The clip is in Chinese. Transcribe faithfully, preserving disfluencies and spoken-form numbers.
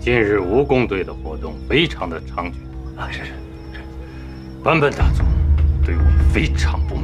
近日蜈蚣队的活动非常的猖獗啊，是是是， 坂本大佐对我非常不